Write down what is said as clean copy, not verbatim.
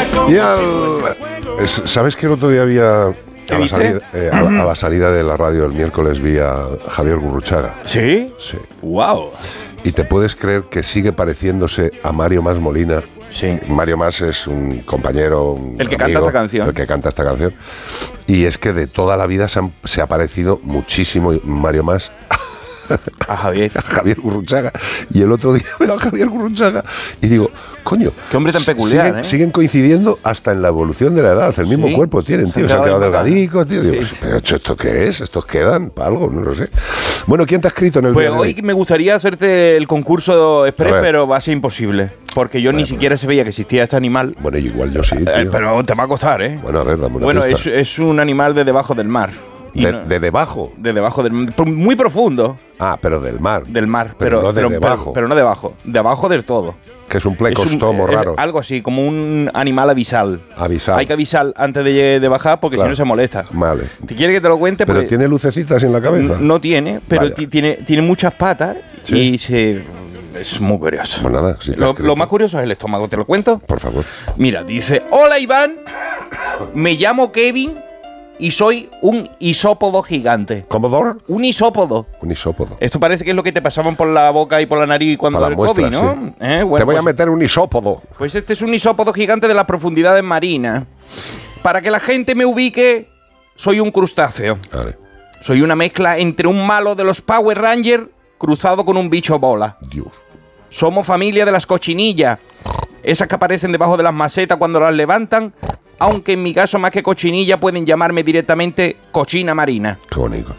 ¿Sabes que el otro día había... A la salida de la radio el miércoles vi a Javier Gurruchaga. ¿Sí? Sí. ¡Wow! Y te puedes creer que sigue pareciéndose a Mario Mas Molina. Sí. Mario Mas es un compañero, el que canta esta canción. El que canta esta canción. Y es que de toda la vida se ha parecido muchísimo Mario Mas a Javier Gurruchaga. Y el otro día veo a Javier Gurruchaga y digo, coño, qué hombre tan peculiar, siguen coincidiendo hasta en la evolución de la edad. El mismo cuerpo tienen, tío. Se han quedado delgadicos, tío. Digo, pero ¿esto qué es? ¿Estos quedan para algo? No lo sé. Bueno, ¿quién te ha escrito en el día de hoy? Me gustaría hacerte el concurso express, pero va a ser imposible. Porque yo ni siquiera sabía que existía este animal. Bueno, igual yo sí, tío. Pero te va a costar, ¿eh? Bueno, a ver, dame una Bueno, pista. es un animal de debajo del mar. ¿De debajo? De debajo del mar. Muy profundo. Ah, pero del mar. Del mar. Pero no de debajo. Pero no debajo. Debajo del todo. Que es un plecostomo raro. Algo así, como un animal abisal. Abisal. Hay que avisar antes de bajar porque si no se molesta. Vale. ¿Te quiere que te lo cuente? ¿Pero tiene lucecitas en la cabeza? No tiene, pero tiene muchas patas y es muy curioso. Pues nada, si lo más curioso es el estómago. ¿Te lo cuento? Por favor. Mira, dice: hola Iván, me llamo Kevin y soy un isópodo gigante. ¿Comodoro? Un isópodo. Un isópodo. Esto parece que es lo que te pasaban por la boca y por la nariz cuando el COVID, ¿no? Sí. Bueno, te voy a meter un isópodo. Pues este es un isópodo gigante de las profundidades marinas. Para que la gente me ubique, soy un crustáceo. Vale. Soy una mezcla entre un malo de los Power Rangers cruzado con un bicho bola. Dios. Somos familia de las cochinillas. Esas que aparecen debajo de las macetas cuando las levantan, aunque en mi caso más que cochinilla pueden llamarme directamente cochina marina. Qué bonito.